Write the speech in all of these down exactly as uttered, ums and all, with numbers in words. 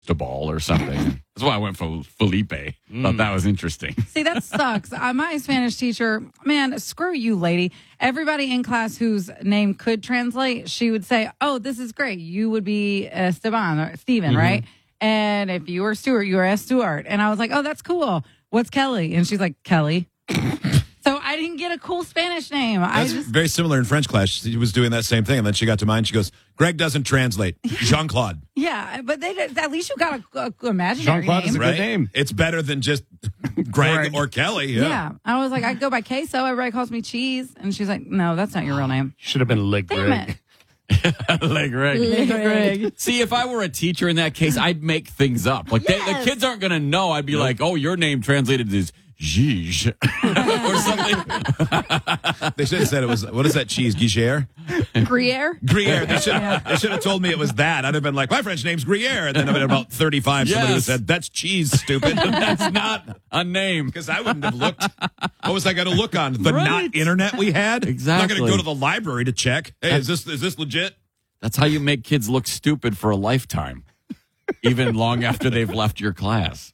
a ball or something. That's why I went for Felipe. Mm. Thought that was interesting. See, that sucks. Uh, my Spanish teacher, man, screw you, lady. Everybody in class whose name could translate, she would say, oh, this is great. You would be Esteban or Steven, mm-hmm. right? And if you were Stuart, you were S. Stuart. And I was like, oh, that's cool. What's Kelly? And she's like, Kelly. So I didn't get a cool Spanish name. That's I just very similar in French class. She was doing that same thing, and then she got to mine. She goes, Greg doesn't translate. Jean-Claude. Yeah, but they at least you got a, a imaginary Jean-Claude name. is a right? good name. It's better than just Greg, Greg. or Kelly. Yeah. Yeah. I was like, I go by Queso. Everybody calls me Cheese. And she's like, no, that's not your real name. Should have been Leg Damn Greg. it. Like Greg. Like Greg. See, if I were a teacher in that case, I'd make things up. Like Yes. they, the kids aren't going to know. I'd be like, "Oh, your name translated is Gige or something." They should have said it was, what is that cheese? Guichère? Gruyere? Gruyere. They should, they should have told me it was that. I'd have been like, my French name's Gruyere. And then at about thirty-five, somebody would have Yes. said, that's cheese, stupid. That's not a name. Because I wouldn't have looked. What was I going to look on? The Right. not internet we had? Exactly. I'm not going to go to the library to check. Hey, is this is this legit? That's how you make kids look stupid for a lifetime, even long after they've left your class.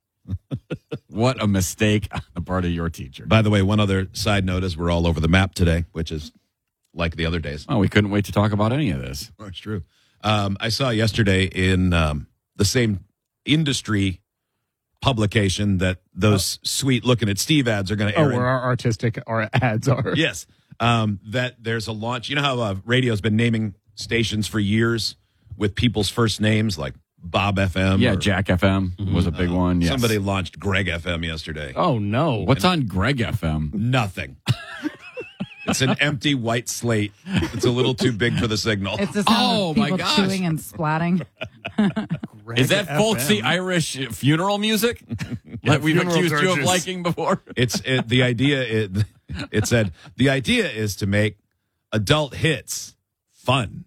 What a mistake on the part of your teacher. By the way, one other side note is we're all over the map today, which is like the other days. Oh, we couldn't wait to talk about any of this. Oh, it's true. Um, I saw yesterday in um, the same industry publication that those sweet looking at Steve ads are going to Oh, air. in- where our artistic our ads are. Yes. Um, that there's a launch. You know how uh, radio's been naming stations for years with people's first names, like Bob F M? Yeah, or, Jack F M was a big one. Yes. Somebody launched Greg F M yesterday. Oh, no. What's on Greg F M? Nothing. It's an empty white slate. It's a little too big for the signal. It's the sound Oh, of my people gosh. chewing and splatting. Greg Is that F M. folksy Irish funeral music that we've funeral accused you of dirges. liking before? It's it, the idea. It, it said the idea is to make adult hits fun.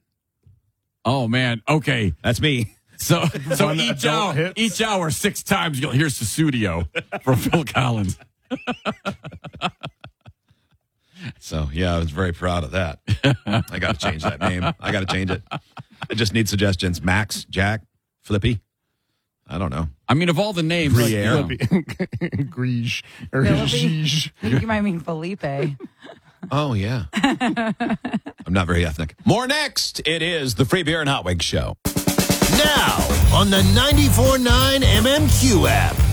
Oh man, okay. That's me. So so Fun each adult hour, hits. each hour, six times you'll hear Susudio from Phil Collins. So yeah, I was very proud of that. I got to change that name. I got to change it. I just need suggestions. Max, Jack, Flippy. I don't know. I mean, of all the names, like, Gruyere. you know, Grige. Or Philippi? Gige. I think you might mean Felipe. Oh yeah. I'm not very ethnic. More next. It is the Free Beer and Hot Wings Show. Now on the ninety-four point nine M M Q app.